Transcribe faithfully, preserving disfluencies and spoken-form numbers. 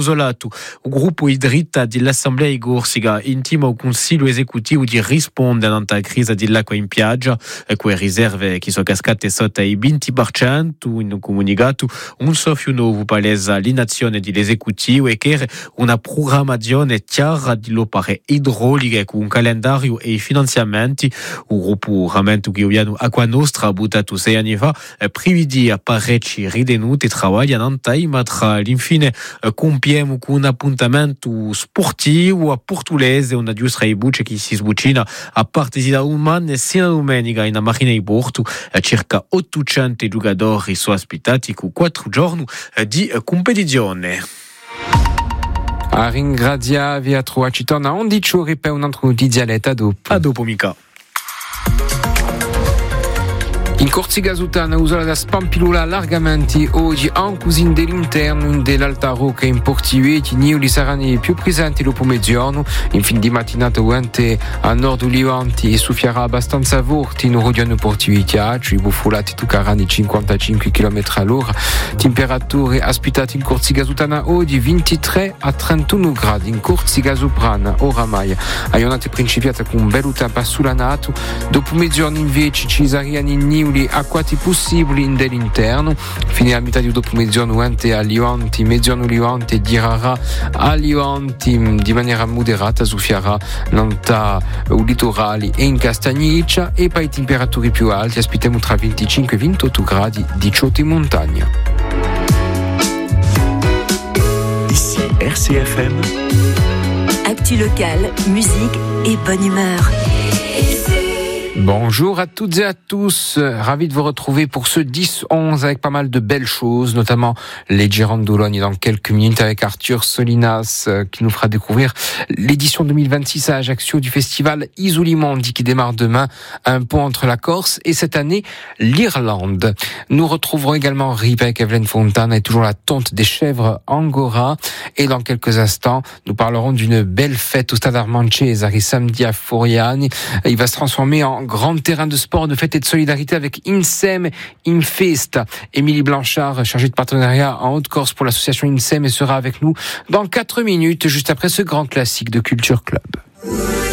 usolato o gruppo idrita dell'Assemblea Igorsiga intima o Consiglio Esecutivo di rispondere alla crisi dell'acqua in piaggia, quelle riserve che sono cascate sotto i venti per cento in un comunicato un soffio nuovo palesa l'inazione dell'esecutivo e che una programmazione chiara dell'opere idrauliche con un calendario e i finanziamenti. Il gruppo rammento che abbiamo Acqua Nostra buttato sei anni fa prevede parecchi ritenuti e lavorano ma tra l'infine compiamo con un appuntamento sportivo a Portulese una giustra i bucce che si sbucina a partita umana sia domenica in Marina di Porto circa ottocento giocatori sono ospitati con quattro giorni di competizione. A ringrazia via trovaci torna undici ore per un'altra notizia a dopo. A dopo mica. In Corsigazutana usa la Spampilula largamenti oggi anche dell'interno dell'Alta Rocca in Portiveti Niuli saranno più presenti dopo mezzogiorno in fin di mattinata uante a nord Olivanti e soffierà abbastanza forte in Rodiano Portiveti i buffolati toccheranno cinquantacinque chilometri all'ora temperature aspettate in Corsigazutana oggi ventitré a trentuno gradi in Corsigazuprana oramai a giornata principiata con un bello tempo sull'anato dopo mezzogiorno invece ci saranno in Niuli a quanti possibili dell'interno fino a metà di dopo mezzogiorno ante a Livanti mezzogiorno Livanti dirà a Livanti di maniera moderata soffierà nanta litorali e in Castagniccia e poi temperature più alte aspettiamo tra venticinque e ventotto gradi diciotto in montagna. Ici R C F M. Actu locale, musique et bonne humeur. Bonjour à toutes et à tous, ravi de vous retrouver pour ce dix onze avec pas mal de belles choses, notamment les Girandoloni dans quelques minutes avec Arthur Solinas qui nous fera découvrir l'édition deux mille vingt-six à Ajaccio du festival Isolimondi qui démarre demain, un pont entre la Corse et cette année l'Irlande. Nous retrouverons également Rip avec Evelyn Fontana et toujours la tonte des chèvres Angora et dans quelques instants nous parlerons d'une belle fête au Stade Armand Cesari samedi à Foriani. Il va se transformer en grand terrain de sport, de fête et de solidarité avec INSEM Infesta. Émilie Blanchard, chargée de partenariat en Haute-Corse pour l'association INSEM, et sera avec nous dans quatre minutes, juste après ce grand classique de Culture Club.